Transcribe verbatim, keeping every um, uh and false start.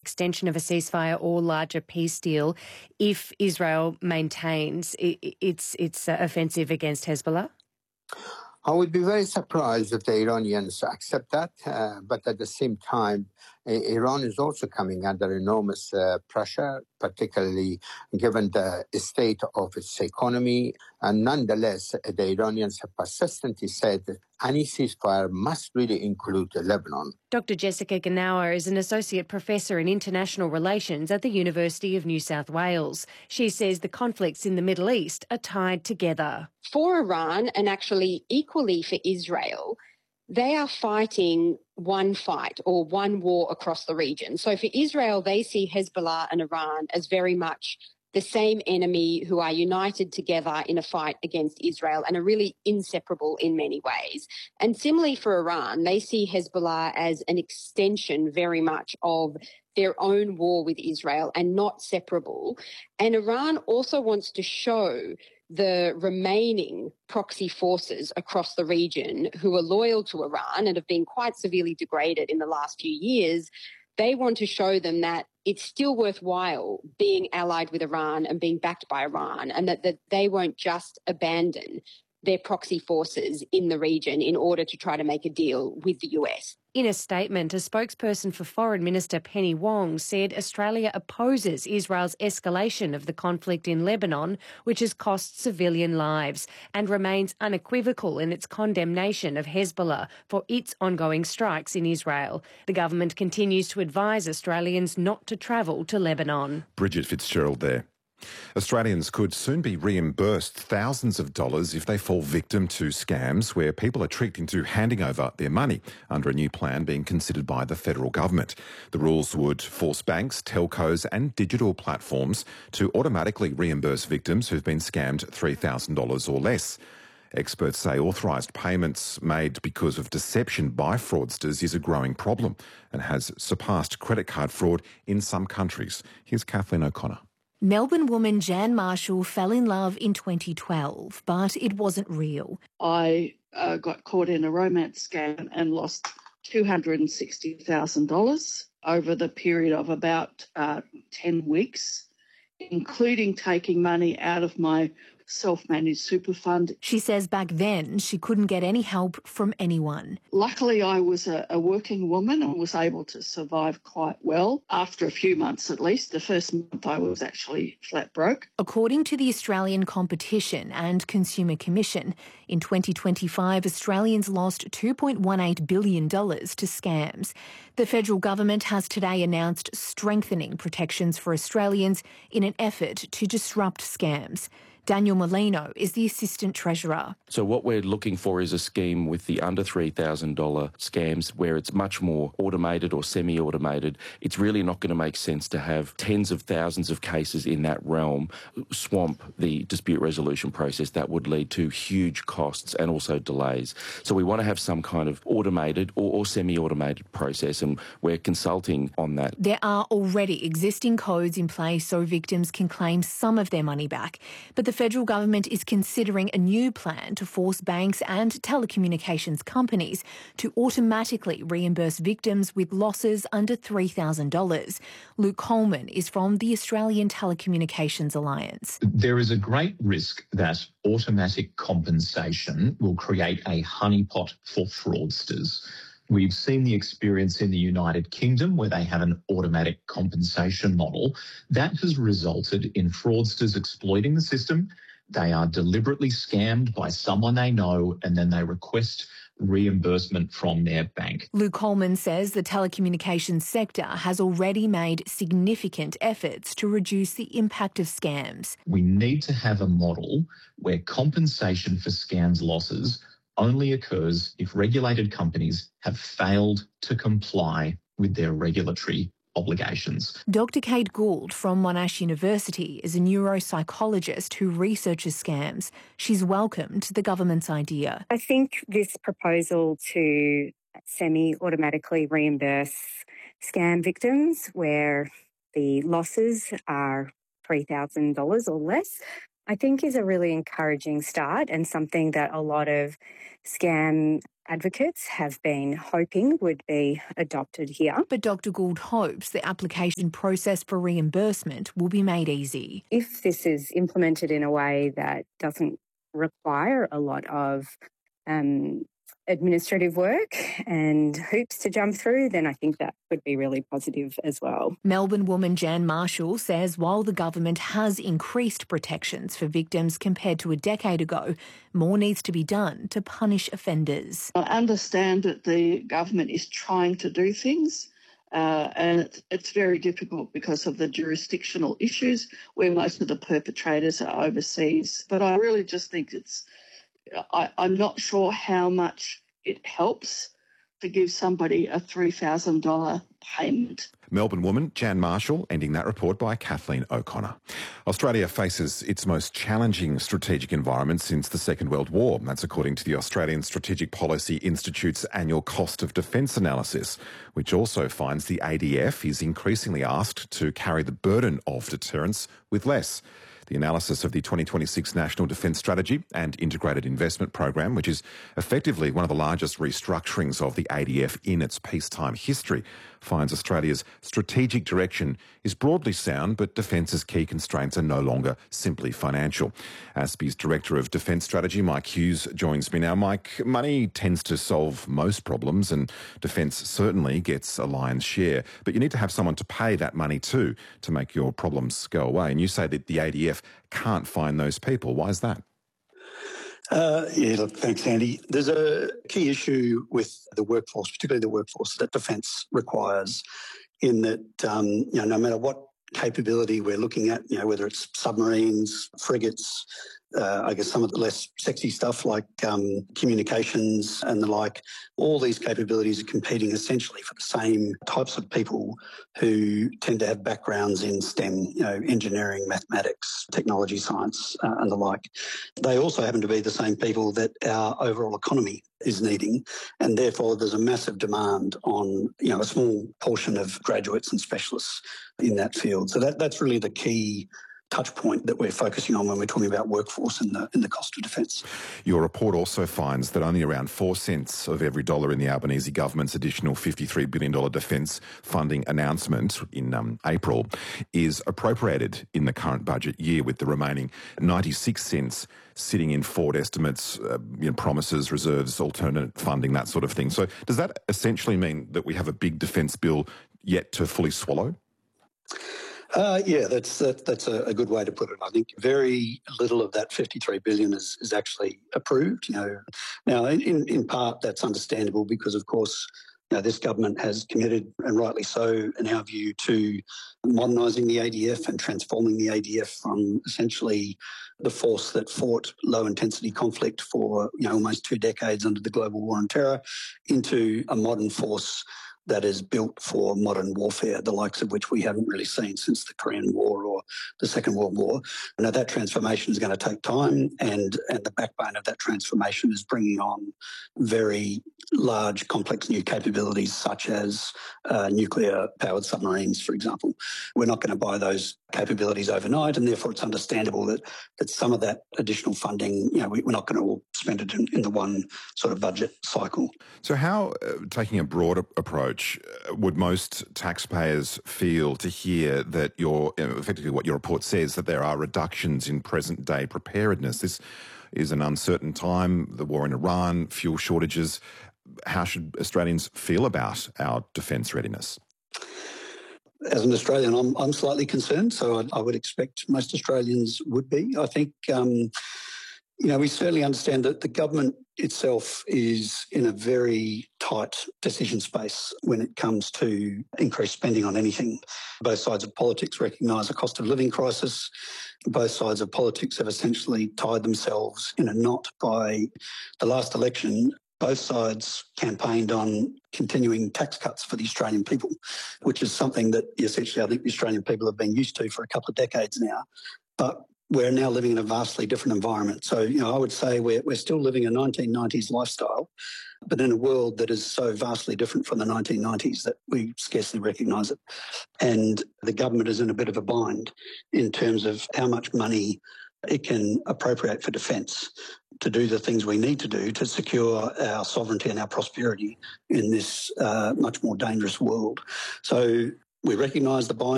extension of a ceasefire or larger peace deal if Israel maintains its its offensive against Hezbollah? I would be very surprised if the Iranians accept that, uh, but at the same time, uh, Iran is also coming under enormous uh, pressure, particularly given the state of its economy. And nonetheless, the Iranians have persistently said that any ceasefire must really include Lebanon. Doctor Jessica Gnawa is an associate professor in international relations at the University of New South Wales. She says the conflicts in the Middle East are tied together. For Iran, and actually equally for Israel, they are fighting one fight or one war across the region. So for Israel, they see Hezbollah and Iran as very much the same enemy who are united together in a fight against Israel and are really inseparable in many ways. And similarly for Iran, they see Hezbollah as an extension very much of their own war with Israel and not separable. And Iran also wants to show the remaining proxy forces across the region who are loyal to Iran and have been quite severely degraded in the last few years. They want to show them that it's still worthwhile being allied with Iran and being backed by Iran, and that, that they won't just abandon their proxy forces in the region in order to try to make a deal with the U S. In a statement, a spokesperson for Foreign Minister Penny Wong said Australia opposes Israel's escalation of the conflict in Lebanon, which has cost civilian lives, and remains unequivocal in its condemnation of Hezbollah for its ongoing strikes in Israel. The government continues to advise Australians not to travel to Lebanon. Bridget Fitzgerald there. Australians could soon be reimbursed thousands of dollars if they fall victim to scams where people are tricked into handing over their money under a new plan being considered by the federal government. The rules would force banks, telcos and digital platforms to automatically reimburse victims who've been scammed three thousand dollars or less. Experts say authorised payments made because of deception by fraudsters is a growing problem and has surpassed credit card fraud in some countries. Here's Kathleen O'Connor. Melbourne woman Jan Marshall fell in love in twenty twelve, but it wasn't real. I uh, got caught in a romance scam and lost two hundred sixty thousand dollars over the period of about uh, ten weeks, including taking money out of my self-managed super fund. She says back then she couldn't get any help from anyone. Luckily, I was a, a working woman and was able to survive quite well after a few months at least. The first month I was actually flat broke. According to the Australian Competition and Consumer Commission, in twenty twenty-five, Australians lost two point one eight billion dollars to scams. The federal government has today announced strengthening protections for Australians in an effort to disrupt scams. Daniel Molino is the Assistant Treasurer. So what we're looking for is a scheme with the under three thousand dollars scams where it's much more automated or semi-automated. It's really not going to make sense to have tens of thousands of cases in that realm swamp the dispute resolution process. That would lead to huge costs and also delays. So we want to have some kind of automated or, or semi-automated process, and we're consulting on that. There are already existing codes in place so victims can claim some of their money back, but the federal government is considering a new plan to force banks and telecommunications companies to automatically reimburse victims with losses under three thousand dollars. Luke Coleman is from the Australian Telecommunications Alliance. There is a great risk that automatic compensation will create a honeypot for fraudsters. We've seen the experience in the United Kingdom where they have an automatic compensation model. That has resulted in fraudsters exploiting the system. They are deliberately scammed by someone they know and then they request reimbursement from their bank. Luke Coleman says the telecommunications sector has already made significant efforts to reduce the impact of scams. We need to have a model where compensation for scams losses only occurs if regulated companies have failed to comply with their regulatory obligations. Doctor Kate Gould from Monash University is a neuropsychologist who researches scams. She's welcomed the government's idea. I think this proposal to semi-automatically reimburse scam victims where the losses are three thousand dollars or less I think is a really encouraging start and something that a lot of scam advocates have been hoping would be adopted here. But Doctor Gould hopes the application process for reimbursement will be made easy. If this is implemented in a way that doesn't require a lot of um, administrative work and hoops to jump through, then I think that would be really positive as well. Melbourne woman Jan Marshall says while the government has increased protections for victims compared to a decade ago, more needs to be done to punish offenders. I understand that the government is trying to do things, uh, and it's, it's very difficult because of the jurisdictional issues where most of the perpetrators are overseas. But I really just think it's I, I'm not sure how much it helps to give somebody a three thousand dollars payment. Melbourne woman Jan Marshall, ending that report by Kathleen O'Connor. Australia faces its most challenging strategic environment since the Second World War. That's according to the Australian Strategic Policy Institute's annual cost of defence analysis, which also finds the A D F is increasingly asked to carry the burden of deterrence with less. The analysis of the twenty twenty-six National Defence Strategy and Integrated Investment Program, which is effectively one of the largest restructurings of the A D F in its peacetime history, finds Australia's strategic direction is broadly sound, but defence's key constraints are no longer simply financial. A S P I's Director of Defence Strategy, Mike Hughes, joins me now. Mike, money tends to solve most problems and defence certainly gets a lion's share, but you need to have someone to pay that money to, to make your problems go away. And you say that the A D F can't find those people. Why is that? Uh, yeah, look, thanks, Andy. There's a key issue with the workforce, particularly the workforce that Defence requires, in that um, you know, no matter what capability we're looking at, you know, whether it's submarines, frigates, uh, I guess some of the less sexy stuff like um, communications and the like, all these capabilities are competing essentially for the same types of people who tend to have backgrounds in STEM, you know, engineering, mathematics, technology, science uh, and the like. They also happen to be the same people that our overall economy is needing, and therefore there's a massive demand on, you know, a small portion of graduates and specialists in that field. So that, that's really the key touch point that we're focusing on when we're talking about workforce and the, in the cost of defence. Your report also finds that only around four cents of every dollar in the Albanese government's additional fifty-three billion dollars defence funding announcement in um, April is appropriated in the current budget year, with the remaining ninety-six cents sitting in forward estimates, uh, you know, promises, reserves, alternate funding, that sort of thing. So does that essentially mean that we have a big defence bill yet to fully swallow? Uh, yeah, that's that, that's a, a good way to put it. I think very little of that fifty-three billion dollars is, is actually approved. You know, now in, in part that's understandable because, of course, you know, this government has committed, and rightly so, in our view, to modernising the A D F and transforming the A D F from essentially the force that fought low-intensity conflict for, you know, almost two decades under the global war on terror into a modern force that is built for modern warfare, the likes of which we haven't really seen since the Korean War or the Second World War. Now, that transformation is going to take time, and, and the backbone of that transformation is bringing on very large, complex new capabilities, such as uh, nuclear-powered submarines, for example. We're not going to buy those capabilities overnight, and therefore it's understandable that, that some of that additional funding, you know, we, we're not going to all spend it in, in the one sort of budget cycle. So how, uh, taking a broader approach, uh, would most taxpayers feel to hear that your, uh, effectively what your report says, that there are reductions in present-day preparedness? This is an uncertain time, the war in Iran, fuel shortages. How should Australians feel about our defence readiness? As an Australian, I'm, I'm slightly concerned, so I, I would expect most Australians would be. I think, um, you know, we certainly understand that the government itself is in a very tight decision space when it comes to increased spending on anything. Both sides of politics recognise a cost of living crisis. Both sides of politics have essentially tied themselves in a knot by the last election. Both sides campaigned on continuing tax cuts for the Australian people, which is something that essentially I think the Australian people have been used to for a couple of decades now. But we're now living in a vastly different environment. So, you know, I would say we're, we're still living a nineteen nineties lifestyle, but in a world that is so vastly different from the nineteen nineties that we scarcely recognise it. And the government is in a bit of a bind in terms of how much money it can appropriate for defence to do the things we need to do to secure our sovereignty and our prosperity in this uh, much more dangerous world. So we recognise the buy